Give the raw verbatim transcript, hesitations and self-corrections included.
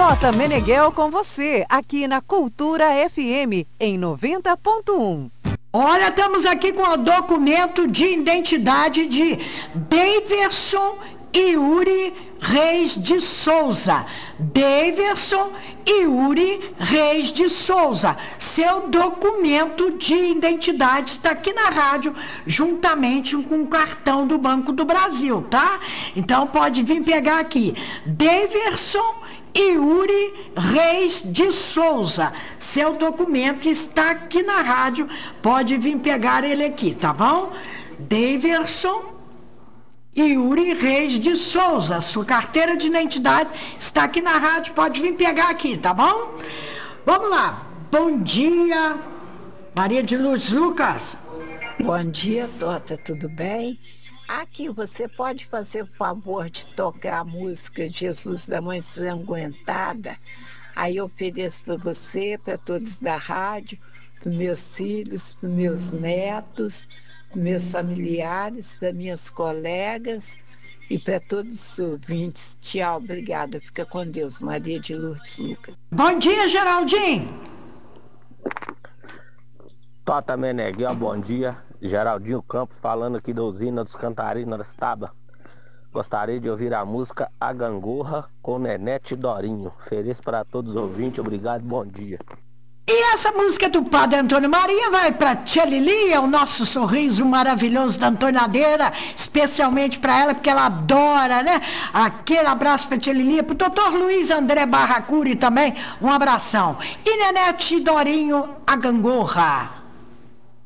Tota Meneghel com você, aqui na Cultura F M, em noventa ponto um. Olha, estamos aqui com o documento de identidade de Daverson Yuri Reis de Souza. Daverson Yuri Reis de Souza. Seu documento de identidade está aqui na rádio, juntamente com o cartão do Banco do Brasil, tá? Então pode vir pegar aqui. Daverson Yuri Reis de Souza. Seu documento está aqui na rádio. Pode vir pegar ele aqui, tá bom? Daverson Yuri Reis de Souza. Sua carteira de identidade está aqui na rádio. Pode vir pegar aqui, tá bom? Vamos lá. Bom dia, Maria de Luz Lucas. Bom dia, Tota. Tudo bem? Aqui, você pode fazer o favor de tocar a música Jesus da Mãe Sanguentada? Aí eu ofereço para você, para todos da rádio, para meus filhos, para meus netos, para meus familiares, para minhas colegas e para todos os ouvintes. Tchau, obrigada. Fica com Deus. Maria de Lourdes Lucas. Bom dia, Geraldinho. Tota Meneghel, bom dia. Geraldinho Campos falando aqui da usina dos Cantarinos das Tabas. Gostaria de ouvir a música A Gangorra com Nenete Dorinho. Ofereço para todos os ouvintes, obrigado, bom dia. E essa música do Padre Antônio Maria vai para Tia Lili, é o nosso sorriso maravilhoso da Antonadeira, especialmente para ela, porque ela adora, né? Aquele abraço para Tia Lili, para o doutor Luiz André Barracuri também, um abração. E Nenete Dorinho, A Gangorra.